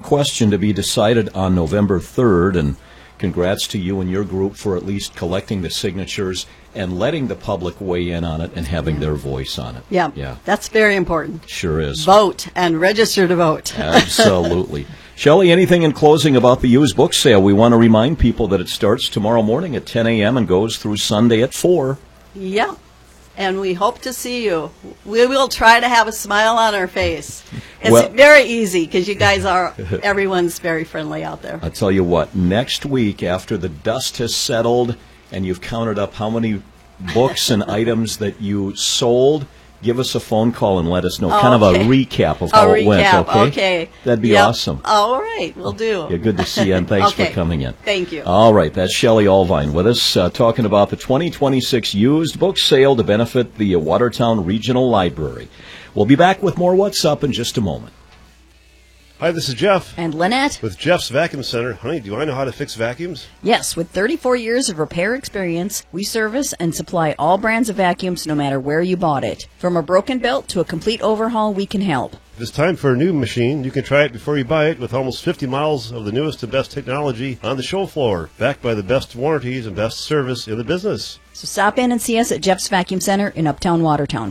question to be decided on November 3rd, and congrats to you and your group for at least collecting the signatures and letting the public weigh in on it and having their voice on it. Yeah, that's very important. Sure is. Vote and register to vote. Absolutely. Shelley, anything in closing about the used book sale? We want to remind people that it starts tomorrow morning at 10 a.m. and goes through Sunday at 4. Yeah, and we hope to see you. We will try to have a smile on our face. It's very easy because you guys everyone's very friendly out there. I'll tell you what, next week after the dust has settled and you've counted up how many books and items that you sold, give us a phone call and let us know kind of a recap of how it went. Okay? That'd be awesome. All right, we'll do. Yeah, good to see you, and thanks for coming in. Thank you. All right, that's Shelley Allvine with us talking about the 2026 used book sale to benefit the Watertown Regional Library. We'll be back with more What's Up in just a moment. Hi, this is Jeff. And Lynette. With Jeff's Vacuum Center. Honey, do I know how to fix vacuums? Yes, with 34 years of repair experience, we service and supply all brands of vacuums no matter where you bought it. From a broken belt to a complete overhaul, we can help. If it's time for a new machine, you can try it before you buy it with almost 50 miles of the newest and best technology on the show floor, backed by the best warranties and best service in the business. So stop in and see us at Jeff's Vacuum Center in Uptown Watertown,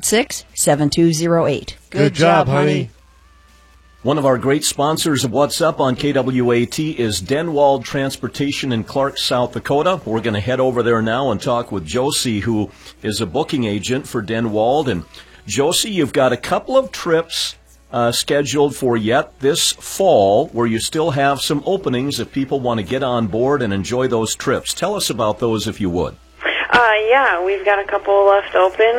886-7208. Good job, honey. One of our great sponsors of What's Up on KWAT is Denwald Transportation in Clark, South Dakota. We're going to head over there now and talk with Josie, who is a booking agent for Denwald. And Josie, you've got a couple of trips scheduled for yet this fall where you still have some openings if people want to get on board and enjoy those trips. Tell us about those if you would. Yeah, we've got a couple left open.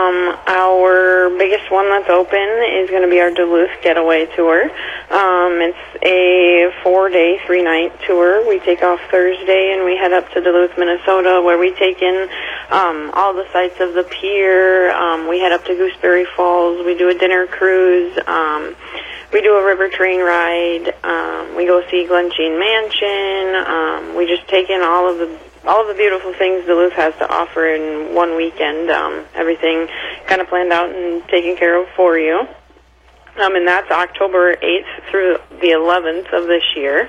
Our biggest one that's open is going to be our Duluth Getaway Tour. It's a 4-day, 3-night tour. We take off Thursday and we head up to Duluth, Minnesota, where we take in all the sights of the pier. We head up to Gooseberry Falls. We do a dinner cruise. We do a river train ride. We go see Glensheen Mansion. We just take in all of the beautiful things Duluth has to offer in one weekend. Everything kind of planned out and taken care of for you. And that's October 8th through the 11th of this year.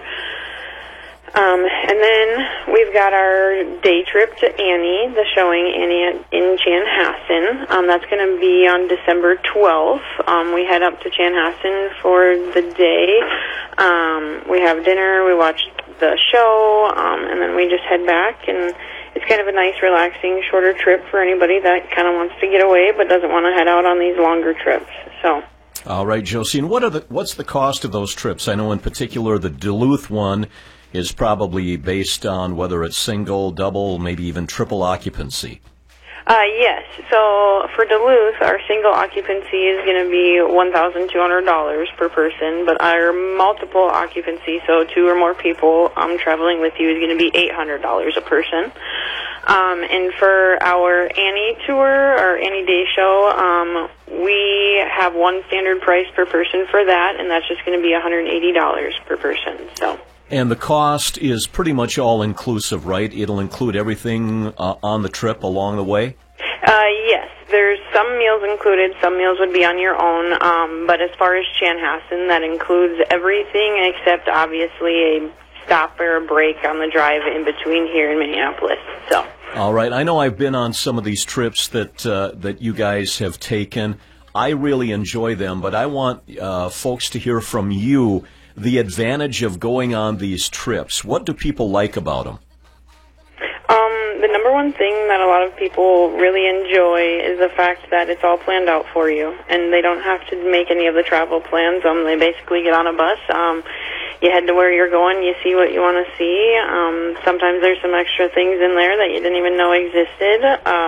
And then we've got our day trip to Annie, the showing Annie in Chanhassen. That's going to be on December 12th. We head up to Chanhassen for the day. We have dinner, we watch the show, and then we just head back, and it's kind of a nice, relaxing, shorter trip for anybody that kind of wants to get away but doesn't want to head out on these longer trips. So. All right, Josie, and what's the cost of those trips? I know in particular the Duluth one is probably based on whether it's single, double, maybe even triple occupancy. Yes. So for Duluth, our single occupancy is going to be $1,200 per person, but our multiple occupancy, so 2 or more people traveling with you, is going to be $800 a person. And for our Annie tour, our Annie Day show, we have one standard price per person for that, and that's just going to be $180 per person. So. And the cost is pretty much all-inclusive, right? It'll include everything on the trip along the way? Yes. There's some meals included. Some meals would be on your own. But as far as Chanhassen, that includes everything except, obviously, a stop or a break on the drive in between here in Minneapolis. So. All right. I know I've been on some of these trips that you guys have taken. I really enjoy them, but I want folks to hear from you the advantage of going on these trips. What do people like about them? The number one thing that a lot of people really enjoy is the fact that it's all planned out for you, and they don't have to make any of the travel plans. They basically get on a bus. You head to where you're going. You see what you want to see. Sometimes there's some extra things in there that you didn't even know existed.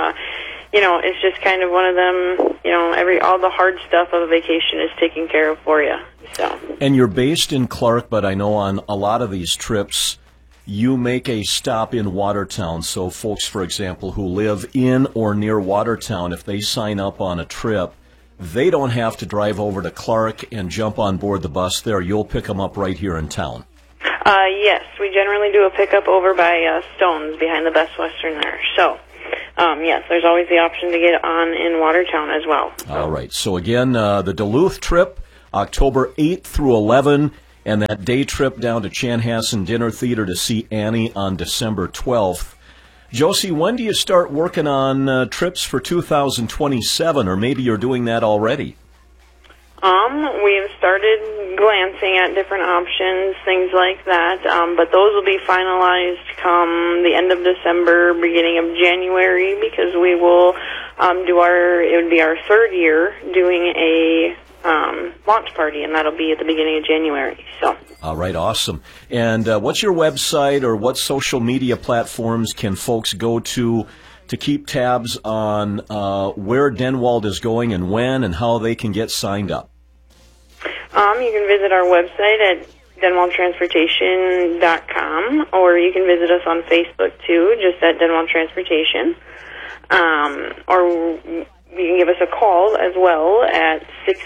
It's just kind of one of them, all the hard stuff of a vacation is taken care of for you. So. And you're based in Clark, but I know on a lot of these trips, you make a stop in Watertown. So folks, for example, who live in or near Watertown, if they sign up on a trip, they don't have to drive over to Clark and jump on board the bus there. You'll pick them up right here in town. Yes, we generally do a pickup over by Stones behind the Best Western there. So. Yes, there's always the option to get on in Watertown as well. All right. So, again, the Duluth trip, October 8th through 11, and that day trip down to Chanhassen Dinner Theater to see Annie on December 12th. Josie, when do you start working on trips for 2027, or maybe you're doing that already? We've started glancing at different options, things like that, but those will be finalized come the end of December, beginning of January, because we will it would be our third year doing a launch party, and that'll be at the beginning of January. So. All right, awesome. And what's your website, or what social media platforms can folks go to keep tabs on where Denwald is going and when and how they can get signed up? You can visit our website at denwaldtransportation.com, or you can visit us on Facebook too, just at Denwald Transportation. Or you can give us a call as well at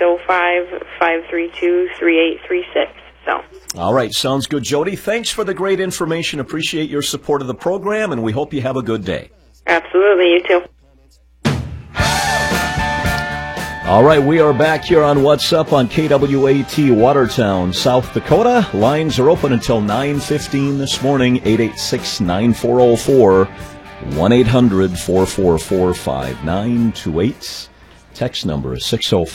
605-532-3836. So. All right, sounds good, Jody. Thanks for the great information. Appreciate your support of the program, and we hope you have a good day. Absolutely, you too. All right, we are back here on What's Up on KWAT Watertown, South Dakota. Lines are open until 9:15 this morning, 886-9404, 1-800-444-5928. Text number is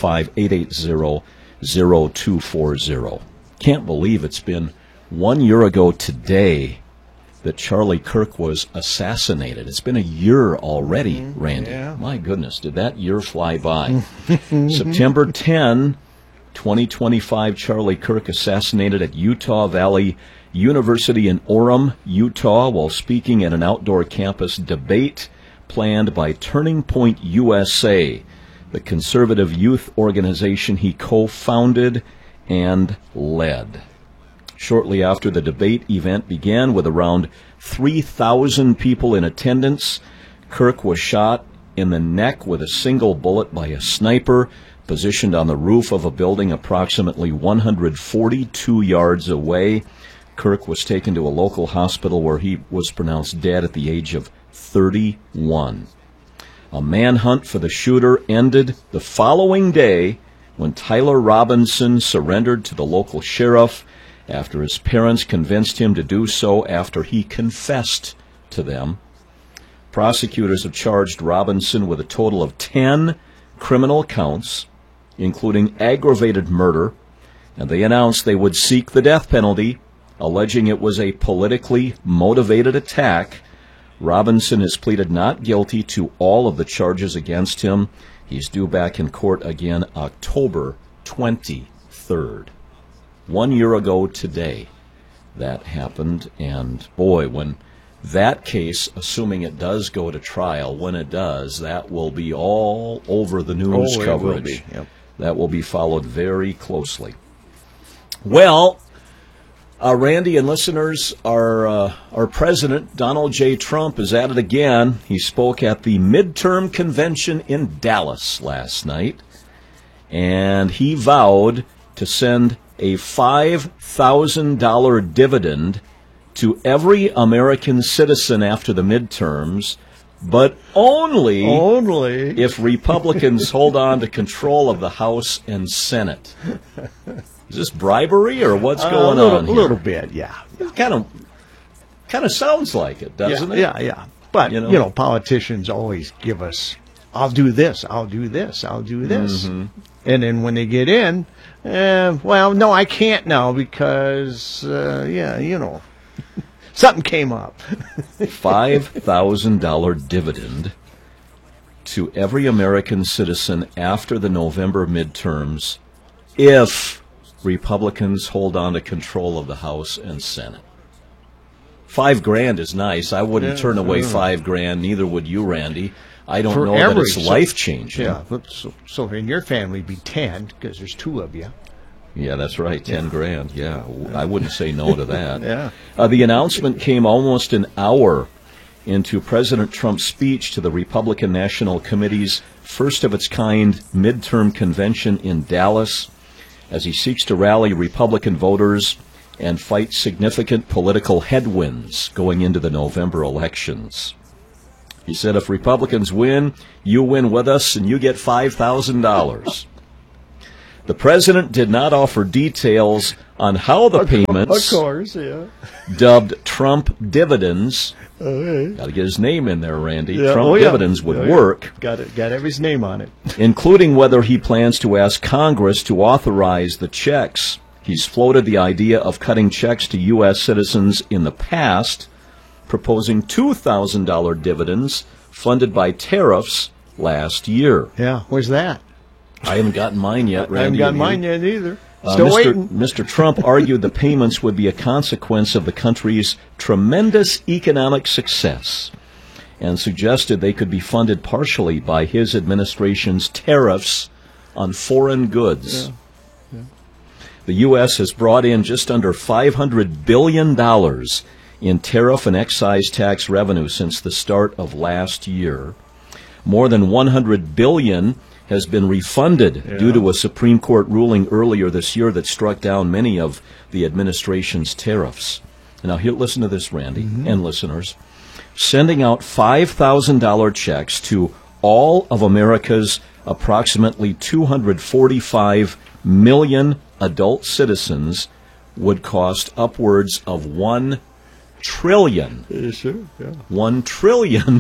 605-880-0240. Can't believe it's been 1 year ago today that Charlie Kirk was assassinated. It's been a year already, Randy. Yeah. My goodness, did that year fly by? September 10, 2025, Charlie Kirk assassinated at Utah Valley University in Orem, Utah, while speaking at an outdoor campus debate planned by Turning Point USA, the conservative youth organization he co-founded and led. Shortly after the debate event began, with around 3,000 people in attendance, Kirk was shot in the neck with a single bullet by a sniper positioned on the roof of a building approximately 142 yards away. Kirk was taken to a local hospital where he was pronounced dead at the age of 31. A manhunt for the shooter ended the following day when Tyler Robinson surrendered to the local sheriff after his parents convinced him to do so after he confessed to them. Prosecutors have charged Robinson with a total of 10 criminal counts, including aggravated murder, and they announced they would seek the death penalty, alleging it was a politically motivated attack. Robinson has pleaded not guilty to all of the charges against him. He's due back in court again October 23rd. 1 year ago today that happened, and boy, when that case, assuming it does go to trial, when it does, that will be all over the news coverage. It will be. Yep. That will be followed very closely. Well, Randy and listeners, our president, Donald J. Trump, is at it again. He spoke at the midterm convention in Dallas last night, and he vowed to send a $5,000 dividend to every American citizen after the midterms, but only if Republicans hold on to control of the House and Senate. Is this bribery, or what's going on here? A little bit, yeah. It kind of sounds like it, doesn't it? Yeah. But, you know, politicians always give us, I'll do this, I'll do this, I'll do this. Mm-hmm. And then when they get in, well, no, I can't now because, something came up. $5,000 dividend to every American citizen after the November midterms if Republicans hold on to control of the House and Senate. $5,000 is nice. I wouldn't turn away $5,000. Neither would you, Randy. I don't know that it's life-changing. Yeah, so in your family, it'd be 10 because there's two of you. Yeah, that's right, $10,000. Yeah, I wouldn't say no to that. Yeah. The announcement came almost an hour into President Trump's speech to the Republican National Committee's first-of-its-kind midterm convention in Dallas, as he seeks to rally Republican voters and fight significant political headwinds going into the November elections. He said, if Republicans win, you win with us, and you get $5,000. The president did not offer details on how the payments, of course, yeah, dubbed Trump dividends, okay. got to get his name in there, Randy, Yeah. Trump dividends would work, Got it. Got every name on it. including whether he plans to ask Congress to authorize the checks. He's floated the idea of cutting checks to U.S. citizens in the past, proposing $2,000 dividends funded by tariffs last year. Yeah, where's that? I haven't gotten mine yet, Randy. I haven't got have you? mine yet either. Still Mr. waiting. Mr. Trump argued the payments would be a consequence of the country's tremendous economic success and suggested they could be funded partially by his administration's tariffs on foreign goods. Yeah. The U.S. has brought in just under $500 billion in tariff and excise tax revenue since the start of last year. More than $100 billion has been refunded due to a Supreme Court ruling earlier this year that struck down many of the administration's tariffs. Now, here, listen to this, Randy, and listeners. Sending out $5,000 checks to all of America's approximately 245 million adult citizens would cost upwards of $1 trillion. Sure, yeah. $1 trillion.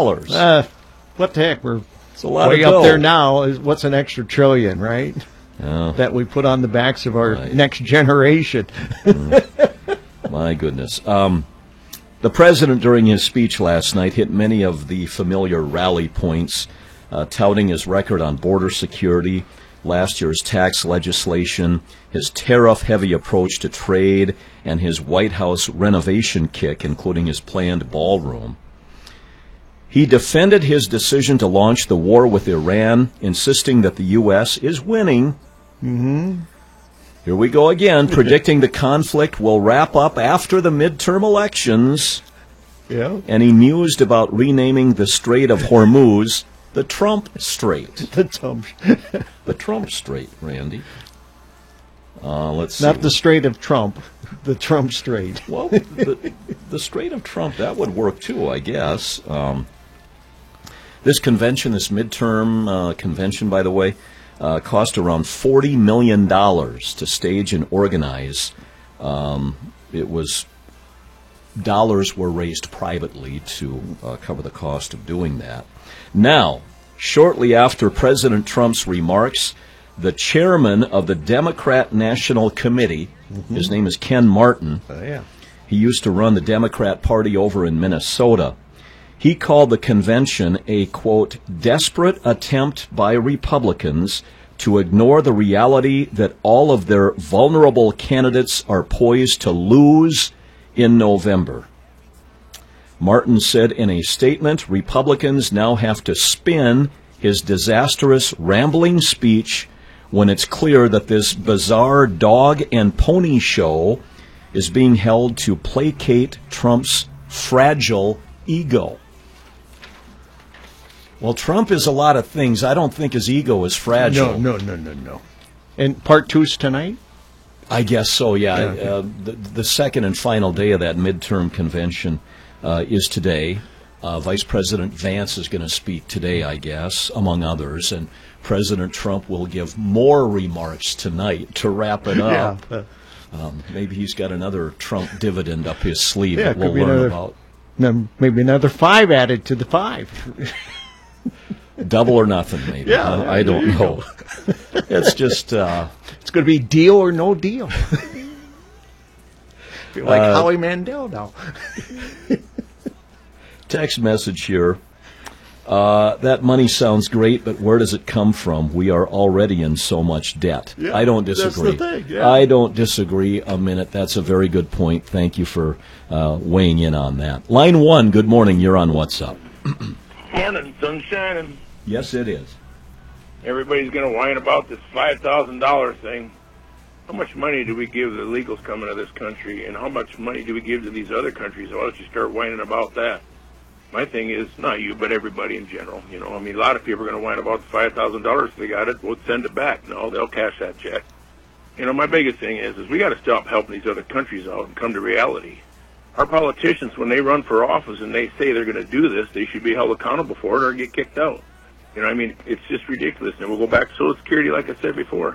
What the heck? We're It's a lot way of up dough. there now. Is what's an extra trillion, right? Oh, That we put on the backs of our Right. next generation. my goodness. The president, during his speech last night, hit many of the familiar rally points, touting his record on border security, last year's tax legislation, his tariff-heavy approach to trade, and his White House renovation kick, including his planned ballroom. He defended his decision to launch the war with Iran, insisting that the U.S. is winning. Here we go again, predicting the conflict will wrap up after the midterm elections. Yeah. And he mused about renaming the Strait of Hormuz the Trump Strait. The Trump Strait, Randy. Let's see. Not the Strait of Trump, the Trump Strait. Well, the Strait of Trump, that would work too, I guess. This convention, this midterm convention, by the way, cost around $40 million to stage and organize. Dollars were raised privately to cover the cost of doing that. Now, shortly after President Trump's remarks, the chairman of the Democrat National Committee, his name is Ken Martin. Yeah. He used to run the Democrat Party over in Minnesota. He called the convention a, quote, desperate attempt by Republicans to ignore the reality that all of their vulnerable candidates are poised to lose in November. Martin said in a statement, Republicans now have to spin his disastrous, rambling speech when it's clear that this bizarre dog and pony show is being held to placate Trump's fragile ego. Well, Trump is a lot of things. I don't think his ego is fragile. No. And part two's tonight? I guess so, yeah. Okay. The second and final day of that midterm convention is today. Vice President Vance is going to speak today, I guess, among others, and President Trump will give more remarks tonight to wrap it up. Yeah. Maybe he's got another Trump dividend up his sleeve Yeah, that we'll could be learn another- about. Maybe another 5 added to the 5. Double or nothing, maybe. Yeah, I don't there you know. It's just... It's going to be deal or no deal. Feel like Howie Mandel now. Text message here. That money sounds great, but where does it come from? We are already in so much debt. Yeah, I don't that's disagree. the thing, yeah. I don't disagree a minute. That's a very good point. Thank you for weighing in on that. Line 1, good morning. You're on What's Up. Morning, sunshine. Yes, it is. Everybody's going to whine about this $5,000 thing. How much money do we give the illegals coming to this country, and how much money do we give to these other countries? Why don't you start whining about that? My thing is, not you, but everybody in general. You know, I mean, a lot of people are going to whine about the $5,000 if they got it. We'll send it back. No, they'll cash that check. You know, my biggest thing is we got to stop helping these other countries out and come to reality. Our politicians, when they run for office and they say they're going to do this, they should be held accountable for it or get kicked out. You know, I mean, it's just ridiculous. And we'll go back to Social Security, like I said before.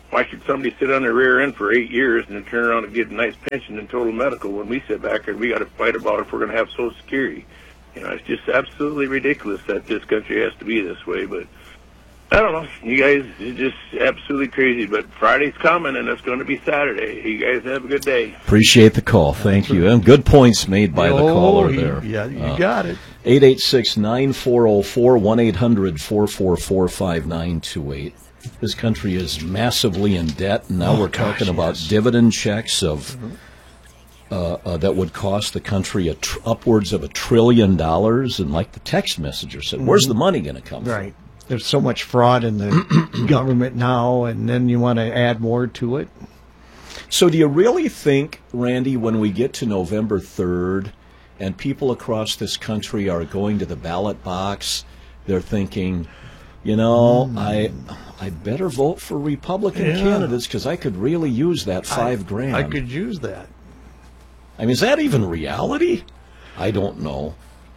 Why should somebody sit on their rear end for 8 years and then turn around and get a nice pension and total medical when we sit back and we got to fight about if we're going to have Social Security? You know, it's just absolutely ridiculous that this country has to be this way. But I don't know. You guys are just absolutely crazy. But Friday's coming, and it's going to be Saturday. You guys have a good day. Appreciate the call. Thank you. And good points made by the caller there. Yeah, you got it. 886-9404, 1-800-444-5928. This country is massively in debt, and now we're talking about dividend checks of that would cost the country upwards of $1 trillion. And like the text messenger said, where's the money going to come from? Right. There's so much fraud in the government now, and then you want to add more to it. So do you really think, Randy, when we get to November 3rd and people across this country are going to the ballot box, they're thinking, you know, I'd better vote for Republican candidates because I could really use that $5,000. I could use that. I mean, is that even reality? I don't know.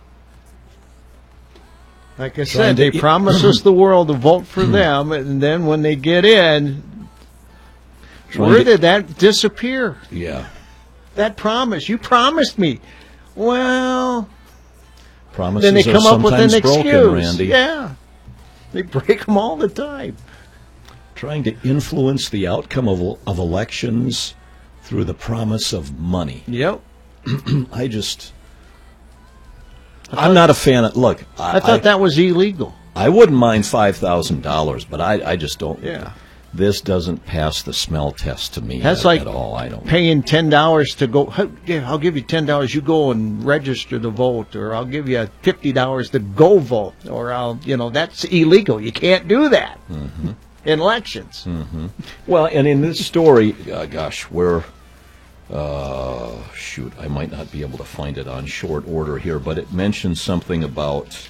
Like I said, they promise us the world to vote for them, and then when they get in, where did that disappear? Yeah. That promise. You promised me. Well, promises then they come are up with an sometimes excuse. broken, Randy. Yeah. They break them all the time. Trying to influence the outcome of elections through the promise of money. Yep. I'm not a fan of. Look, I thought that was illegal. I wouldn't mind $5,000, but I just don't. Yeah. This doesn't pass the smell test to me That's at all. I don't. Paying $10 to go. Yeah, I'll give you $10. You go and register to vote, or I'll give you $50 to go vote, or that's illegal. You can't do that in elections. Mm-hmm. Well, and in this story, I might not be able to find it on short order here, but it mentions something about.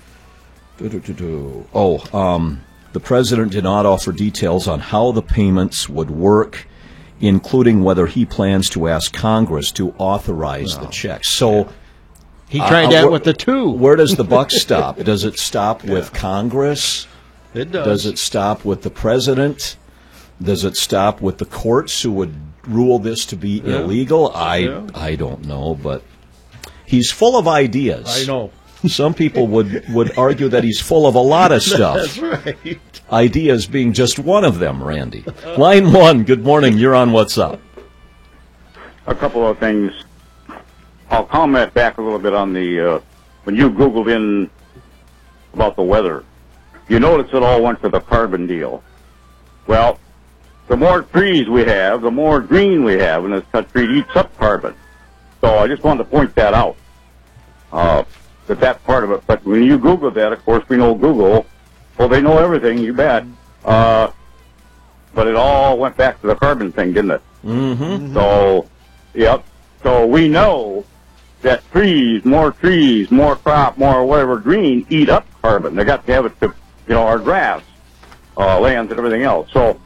The president did not offer details on how the payments would work, including whether he plans to ask Congress to authorize the checks. So he tried that with the two. Where does the buck stop? Does it stop with Congress? It does. Does it stop with the president? Does it stop with the courts who would rule this to be illegal? I don't know, but he's full of ideas. I know. Some people would argue that he's full of a lot of stuff. That's right. Ideas being just one of them, Randy. Line 1, good morning. You're on What's Up. A couple of things. I'll comment back a little bit on the, when you Googled in about the weather, you notice it all went to the carbon deal. Well, the more trees we have, the more green we have, and this country eats up carbon. So I just wanted to point that out. That part of it. But when you Google that, of course, we know Google. Well, they know everything, you bet. But it all went back to the carbon thing, didn't it? Mm-hmm. So, yep. So we know that more crop, more whatever green, eat up carbon. They got to have it to, our grass, lands and everything else. So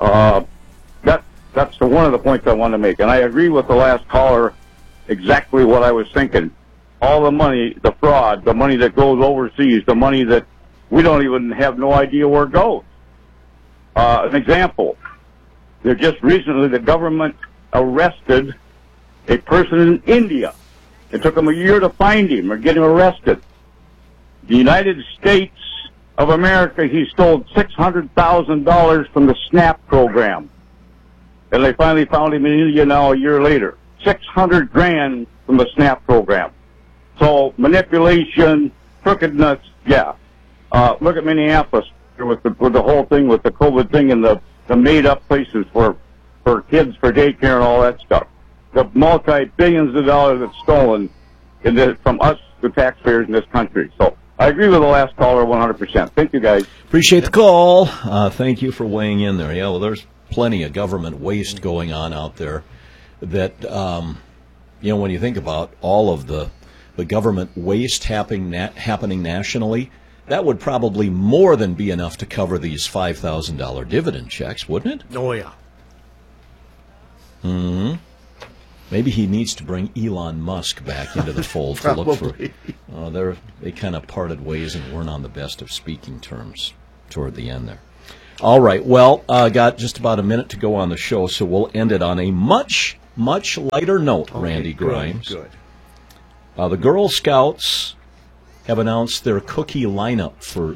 that's one of the points I wanted to make. And I agree with the last caller, exactly what I was thinking. All the money, the fraud, the money that goes overseas, the money that we don't even have no idea where it goes. An example, just recently the government arrested a person in India. It took them a year to find him or get him arrested. The United States of America, he stole $600,000 from the SNAP program. And they finally found him in India now a year later. $600,000 from the SNAP program. So manipulation, crookedness, yeah. Look at Minneapolis with the whole thing with the COVID thing and the made up places for kids for daycare and all that stuff. The multi-billions of dollars that's stolen from us, the taxpayers in this country. So I agree with the last caller 100%. Thank you, guys. Appreciate the call. Thank you for weighing in there. Yeah, well, there's plenty of government waste going on out there that, when you think about all of the government waste happening nationally, that would probably more than be enough to cover these $5,000 dividend checks, wouldn't it? Oh, yeah. Mm-hmm. Maybe he needs to bring Elon Musk back into the fold to look for. They kind of parted ways and weren't on the best of speaking terms toward the end there. All right. Well, got just about a minute to go on the show, so we'll end it on a much, much lighter note, Randy Grimes. Good. The Girl Scouts have announced their cookie lineup for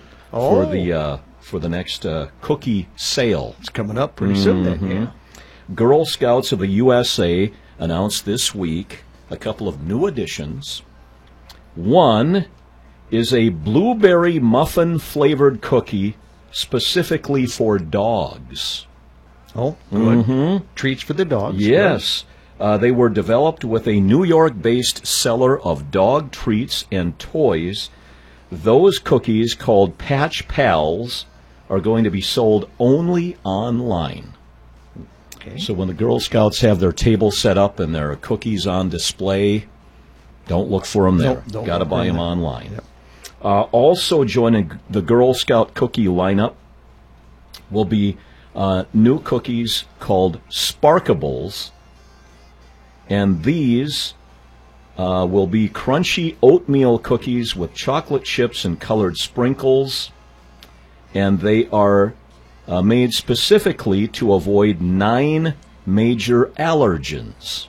the next cookie sale. It's coming up pretty soon then, yeah. Girl Scouts of the USA announced this week a couple of new additions. One is a blueberry muffin-flavored cookie specifically for dogs. Oh, good. Treats for the dogs. Yes. They were developed with a New York-based seller of dog treats and toys. Those cookies, called Patch Pals, are going to be sold only online. Okay. So when the Girl Scouts have their table set up and their cookies on display, don't look for them there. Got to buy them online. Yep. Also joining the Girl Scout cookie lineup will be new cookies called Sparkables. And these will be crunchy oatmeal cookies with chocolate chips and colored sprinkles. And they are made specifically to avoid 9 major allergens,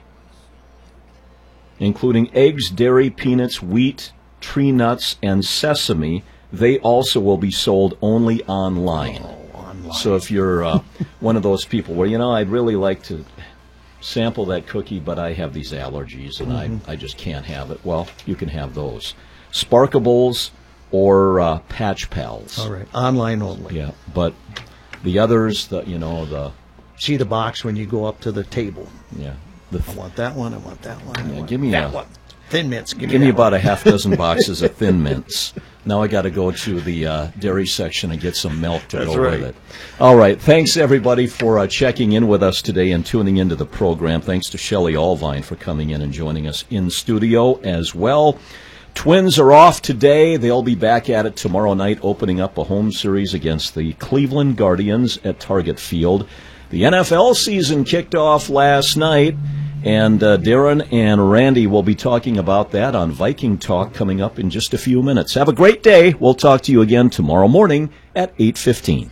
including eggs, dairy, peanuts, wheat, tree nuts, and sesame. They also will be sold only online. Online. So if you're one of those people where, I'd really like to sample that cookie, but I have these allergies and I just can't have it, well, you can have those. Sparkables or Patch Pals. All right, online only. Yeah, but the others, see the box when you go up to the table. Yeah. I want that one, I want that one. Yeah, give me that one. Thin Mints. Give me about a half dozen boxes of Thin Mints. Now I got to go to the dairy section and get some milk to go with it. All right. Thanks, everybody, for checking in with us today and tuning into the program. Thanks to Shelley Allvine for coming in and joining us in studio as well. Twins are off today. They'll be back at it tomorrow night, opening up a home series against the Cleveland Guardians at Target Field. The NFL season kicked off last night. And Darren and Randy will be talking about that on Viking Talk coming up in just a few minutes. Have a great day. We'll talk to you again tomorrow morning at 8:15.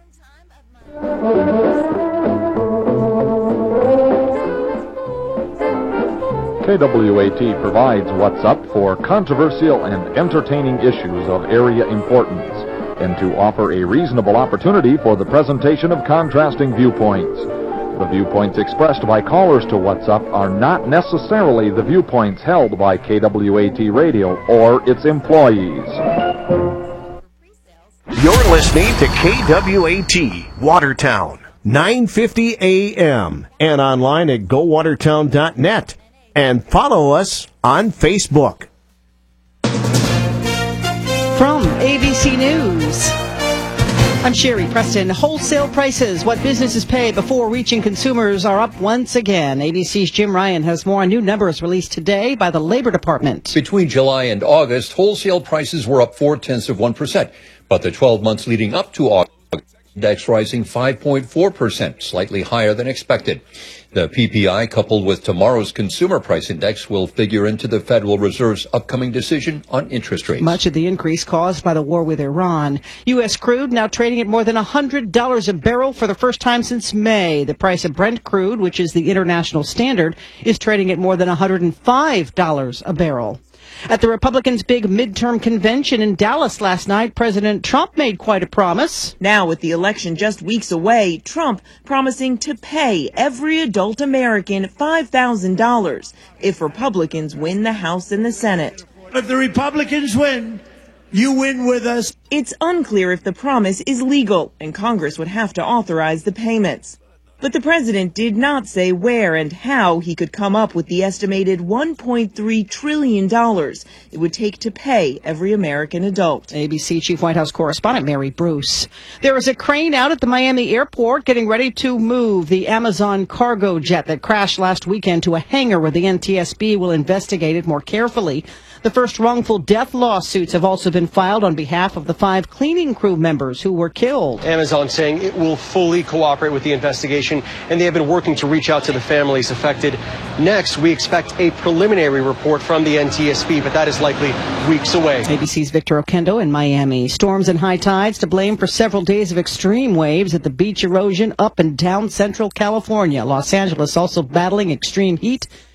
KWAT provides What's Up for controversial and entertaining issues of area importance, and to offer a reasonable opportunity for the presentation of contrasting viewpoints. The viewpoints expressed by callers to What's Up are not necessarily the viewpoints held by KWAT Radio or its employees. You're listening to KWAT Watertown, 950 AM, and online at gowatertown.net. And follow us on Facebook. From ABC News, I'm Sherry Preston. Wholesale prices, what businesses pay before reaching consumers, are up once again. ABC's Jim Ryan has more on new numbers released today by the Labor Department. Between July and August, wholesale prices were up 0.4%, but the 12 months leading up to August, index rising 5.4%, slightly higher than expected. The PPI, coupled with tomorrow's consumer price index, will figure into the Federal Reserve's upcoming decision on interest rates. Much of the increase caused by the war with Iran. U.S. crude now trading at more than $100 a barrel for the first time since May. The price of Brent crude, which is the international standard, is trading at more than $105 a barrel. At the Republicans' big midterm convention in Dallas last night, President Trump made quite a promise. Now, with the election just weeks away, Trump promising to pay every adult American $5,000 if Republicans win the House and the Senate. If the Republicans win, you win with us. It's unclear if the promise is legal, and Congress would have to authorize the payments. But the president did not say where and how he could come up with the estimated $1.3 trillion it would take to pay every American adult. ABC Chief White House correspondent Mary Bruce. There is a crane out at the Miami airport getting ready to move the Amazon cargo jet that crashed last weekend to a hangar where the NTSB will investigate it more carefully. The first wrongful death lawsuits have also been filed on behalf of the 5 cleaning crew members who were killed. Amazon saying it will fully cooperate with the investigation situation, and they have been working to reach out to the families affected. Next, we expect a preliminary report from the NTSB, but that is likely weeks away. ABC's Victor Okendo in Miami. Storms and high tides to blame for several days of extreme waves at the beach erosion up and down central California. Los Angeles also battling extreme heat